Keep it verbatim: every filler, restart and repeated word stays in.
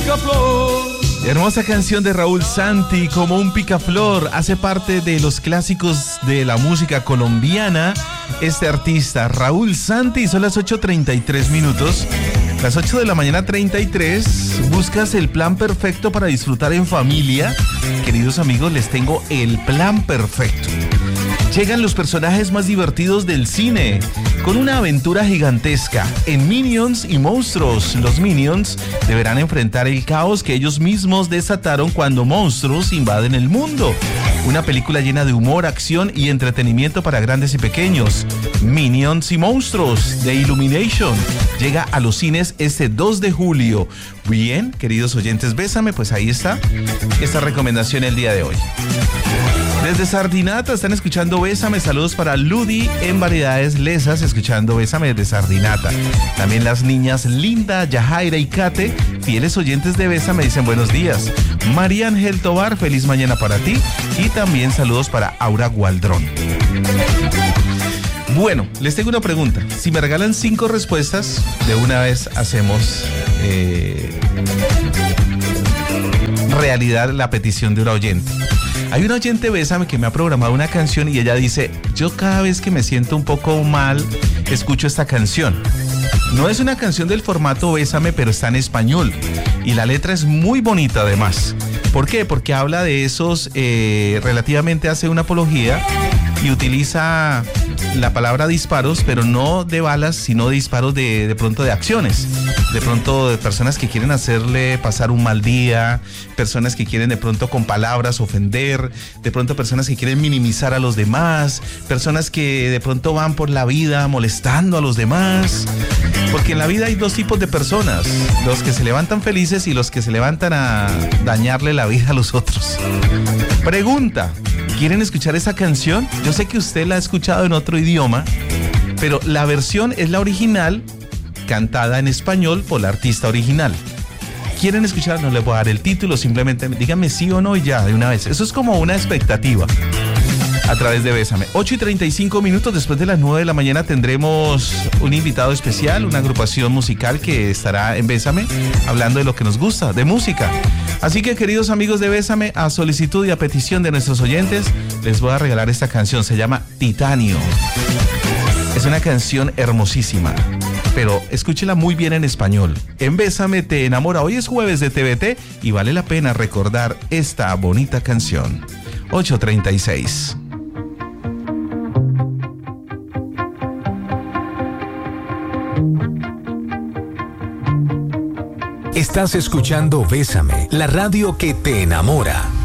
picaflor. Hermosa canción de Raúl Santi, Como un picaflor, hace parte de los clásicos de la música colombiana. Este artista, Raúl Santi, son las ocho treinta y tres minutos. Las ocho de la mañana treinta y tres. ¿Buscas el plan perfecto para disfrutar en familia? Queridos amigos, les tengo el plan perfecto. Llegan los personajes más divertidos del cine, con una aventura gigantesca. En Minions y Monstruos, los Minions deberán enfrentar el caos que ellos mismos desataron cuando monstruos invaden el mundo. Una película llena de humor, acción y entretenimiento para grandes y pequeños. Minions y Monstruos de Illumination llega a los cines este dos de julio. Bien, queridos oyentes, Bésame, pues ahí está esta recomendación el día de hoy. Desde Sardinata están escuchando Bésame. Saludos para Ludi en Variedades Lesas, escuchando Bésame desde Sardinata. También las niñas Linda, Yajaira y Kate, fieles oyentes de Bésame, dicen buenos días. María Ángel Tobar, feliz mañana para ti. Y también saludos para Aura Gualdrón. Bueno, les tengo una pregunta. Si me regalan cinco respuestas, de una vez hacemos eh, realidad la petición de una oyente. Hay una oyente, Bésame, que me ha programado una canción y ella dice: yo cada vez que me siento un poco mal, escucho esta canción. No es una canción del formato Bésame, pero está en español. Y la letra es muy bonita además. ¿Por qué? Porque habla de esos, eh, relativamente hace una apología y utiliza la palabra disparos, pero no de balas, sino de disparos de, de pronto de acciones. De pronto de personas que quieren hacerle pasar un mal día, personas que quieren de pronto con palabras ofender, de pronto personas que quieren minimizar a los demás, personas que de pronto van por la vida molestando a los demás. Porque en la vida hay dos tipos de personas: los que se levantan felices y los que se levantan a dañarle la vida a los otros. Pregunta: ¿quieren escuchar esa canción? Yo sé que usted la ha escuchado en otro idioma, pero la versión es la original, cantada en español por la artista original. ¿Quieren escuchar? No les voy a dar el título, simplemente díganme sí o no y ya, de una vez. Eso es como una expectativa a través de Bésame. ocho y treinta y cinco minutos, después de las nueve de la mañana tendremos un invitado especial, una agrupación musical que estará en Bésame hablando de lo que nos gusta, de música. Así que, queridos amigos de Bésame, a solicitud y a petición de nuestros oyentes, les voy a regalar esta canción. Se llama Titanio. Es una canción hermosísima, pero escúchela muy bien en español. En Bésame te enamora. Hoy es jueves de T V T y vale la pena recordar esta bonita canción. ocho treinta y seis. Estás escuchando Bésame, la radio que te enamora.